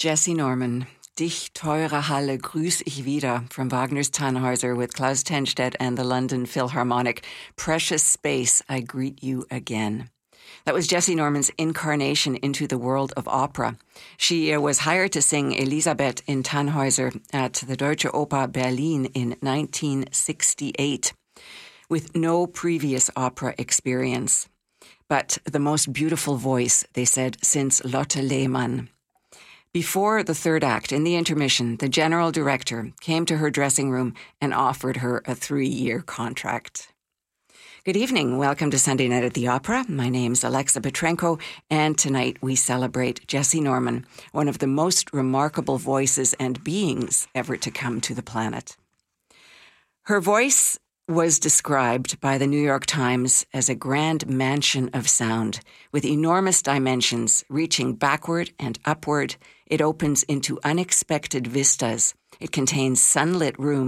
Jessye Norman, Dich teure Halle grüß ich wieder, from Wagner's Tannhäuser with Klaus Tenstedt and the London Philharmonic. Precious space, I greet you again. That was Jessye Norman's incarnation into the world of opera. She was hired to sing Elisabeth in Tannhäuser at the Deutsche Oper Berlin in 1968, with no previous opera experience. But the most beautiful voice, they said, since Lotte Lehmann. Before the third act, in the intermission, the general director came to her dressing room and offered her a 3-year contract. Good evening. Welcome to Sunday Night at the Opera. My name's Alexa Petrenko, and tonight we celebrate Jessye Norman, one of the most remarkable voices and beings ever to come to the planet. Her voice was described by the New York Times as a grand mansion of sound, with enormous dimensions reaching backward and upward. It opens into unexpected vistas. It contains sunlit rooms